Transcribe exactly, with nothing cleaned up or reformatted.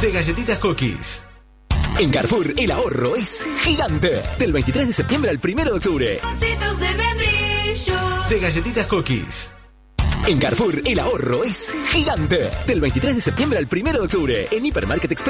de galletitas Cookies. En Carrefour, el ahorro es gigante. Del veintitrés de septiembre al primero de octubre. Cositos de membrillo. De galletitas Cookies. En Carrefour, el ahorro es gigante. Del veintitrés de septiembre al primero de octubre. En Hipermarket Express.